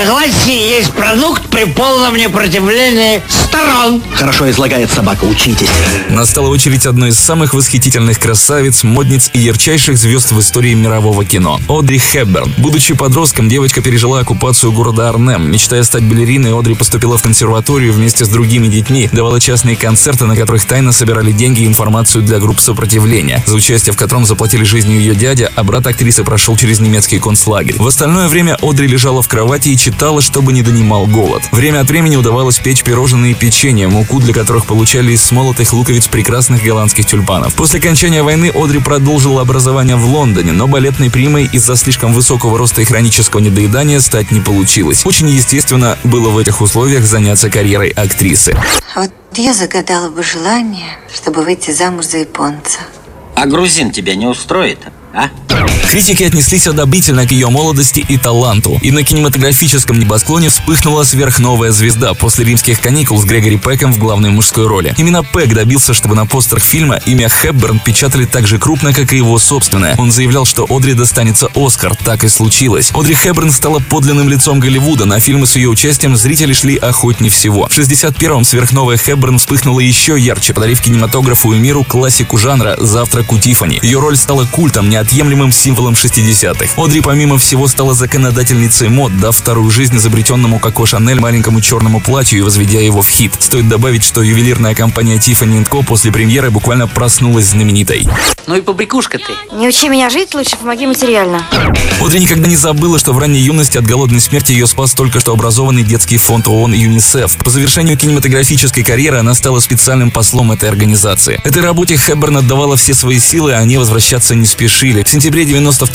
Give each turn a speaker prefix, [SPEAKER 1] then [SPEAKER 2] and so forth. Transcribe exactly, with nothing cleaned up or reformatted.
[SPEAKER 1] Согласие есть продукт при полном непротивлении сторон.
[SPEAKER 2] Хорошо излагает собака, учитесь.
[SPEAKER 3] Настала очередь одной из самых восхитительных красавиц, модниц и ярчайших звезд в истории мирового кино – Одри Хепберн. Будучи подростком, девочка пережила оккупацию города Арнем. Мечтая стать балериной, Одри поступила в консерваторию вместе с другими детьми, давала частные концерты, на которых тайно собирали деньги и информацию для групп сопротивления, за участие в котором заплатили жизнью ее дядя, а брат актрисы прошел через немецкий концлагерь. В остальное время Одри лежала в кровати и читала, чтобы не донимал голод. Время от времени удавалось печь пирожные и печенье, муку для которых получали из смолотых луковиц прекрасных голландских тюльпанов. После окончания войны Одри продолжила образование в Лондоне, но балетной примой из-за слишком высокого роста и хронического недоедания стать не получилось. Очень естественно было в этих условиях заняться карьерой актрисы.
[SPEAKER 4] Вот я загадала бы желание, чтобы выйти замуж за японца.
[SPEAKER 5] А грузин тебя не устроит, а?
[SPEAKER 3] Критики отнеслись одобрительно к ее молодости и таланту, и на кинематографическом небосклоне вспыхнула сверхновая звезда после «Римских каникул» с Грегори Пеком в главной мужской роли. Именно Пек добился, чтобы на постерах фильма имя Хепберн печатали так же крупно, как и его собственное. Он заявлял, что Одри достанется Оскар. Так и случилось. Одри Хепберн стала подлинным лицом Голливуда. На фильмы с ее участием зрители шли охотнее всего. В шестьдесят первом сверхновая Хепберн вспыхнула еще ярче, подарив кинематографу и миру классику жанра «Завтрак у Тиффани». Ее роль стала культом, неотъемлемым символом шестидесятых. Одри, помимо всего, стала законодательницей мод, дав вторую жизнь изобретенному Коко Шанель маленькому черному платью и возведя его в хит. Стоит добавить, что ювелирная компания Tiffany энд Co после премьеры буквально проснулась знаменитой.
[SPEAKER 5] Ну и побрякушка ты.
[SPEAKER 4] Не учи меня жить, лучше помоги материально.
[SPEAKER 3] Одри никогда не забыла, что в ранней юности от голодной смерти ее спас только что образованный детский фонд ООН ЮНИСЕФ. По завершению кинематографической карьеры она стала специальным послом этой организации. Этой работе Хепберн отдавала все свои силы, а они возвращаться не спешили. В сентябре девяносто